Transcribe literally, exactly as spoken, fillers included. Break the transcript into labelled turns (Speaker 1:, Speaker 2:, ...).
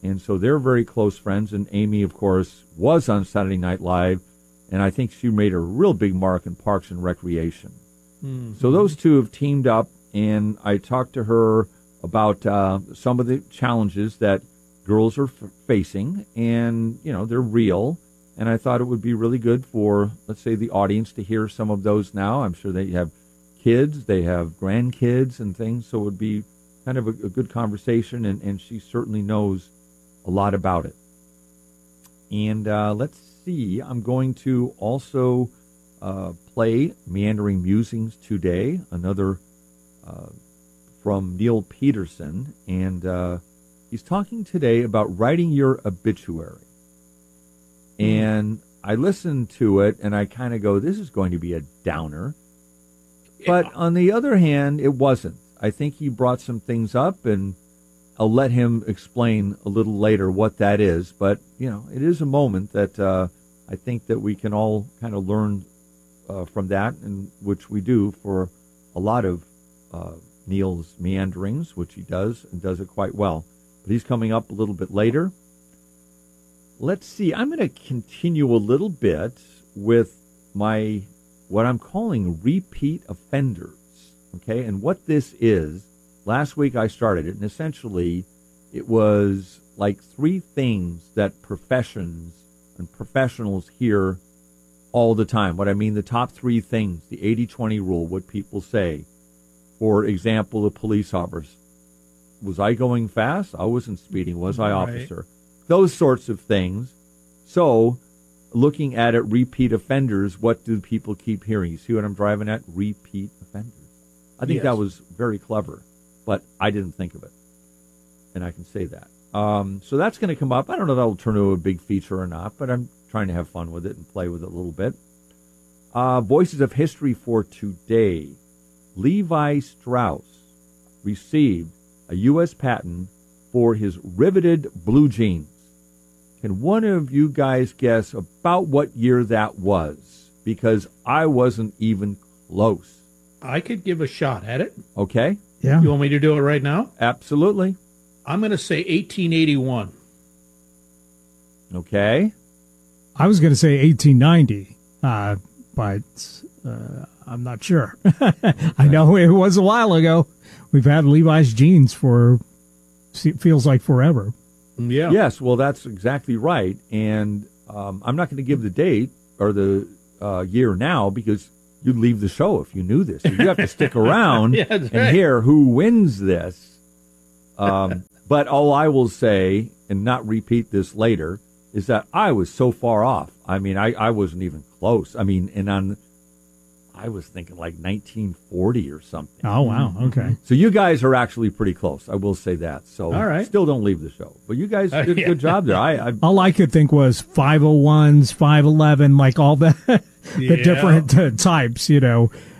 Speaker 1: and so they're very close friends. And Amy, of course, was on Saturday Night Live, and I think she made a real big mark in Parks and Recreation. Mm-hmm. So those two have teamed up, and I talked to her about uh, some of the challenges that girls are f- facing, and, you know, they're real. And I thought it would be really good for, let's say, the audience to hear some of those now. I'm sure they have kids, they have grandkids and things, so it would be kind of a, a good conversation, and, and she certainly knows a lot about it. And uh, let's see, I'm going to also uh, play Meandering Musings today, another uh, from Neil Peterson, and uh, he's talking today about writing your obituary. And I listened to it, and I kind of go, this is going to be a downer. Yeah. But on the other hand, it wasn't. I think he brought some things up, and I'll let him explain a little later what that is. But, you know, it is a moment that uh, I think that we can all kind of learn uh, from that, and which we do for a lot of uh, Neil's meanderings, which he does, and does it quite well. But he's coming up a little bit later. Let's see, I'm going to continue a little bit with my, what I'm calling repeat offenders, okay? And what this is, last week I started it, and essentially it was like three things that professions and professionals hear all the time. What I mean, the top three things, the eighty twenty rule, what people say. For example, a police officer. Was I going fast? I wasn't speeding. Was I, officer? Right. Those sorts of things. So, looking at it, repeat offenders, what do people keep hearing? You see what I'm driving at? Repeat offenders. I think yes. that was very clever, but I didn't think of it. And I can say that. Um, so that's going to come up. I don't know if that will turn into a big feature or not, but I'm trying to have fun with it and play with it a little bit. Uh, Voices of History for today. Levi Strauss received a U S patent for his riveted blue jeans. Can one of you guys guess about what year that was? Because I wasn't even close.
Speaker 2: I could give a shot at it.
Speaker 1: Okay.
Speaker 2: Yeah. You want me to do it right now?
Speaker 1: Absolutely.
Speaker 2: I'm going to say eighteen eighty-one.
Speaker 1: Okay.
Speaker 3: I was going to say eighteen ninety, uh, but uh, I'm not sure. I know it was a while ago. We've had Levi's jeans for, it feels like forever.
Speaker 2: Yeah.
Speaker 1: Yes, well, that's exactly right. And um, I'm not going to give the date or the uh, year now because you'd leave the show if you knew this. So you have to stick around
Speaker 2: yeah,
Speaker 1: and
Speaker 2: right.
Speaker 1: hear who wins this. Um, but all I will say, and not repeat this later, is that I was so far off. I mean, I, I wasn't even close. I mean, and on, I was thinking like nineteen forty or something.
Speaker 3: Oh, wow. Okay.
Speaker 1: So you guys are actually pretty close. I will say that. So
Speaker 2: all right.
Speaker 1: Still don't leave the show. But you guys did a good job there. I, I
Speaker 3: All I could think was five oh ones, five eleven, like all the, the
Speaker 2: yeah.
Speaker 3: different uh, types, you know.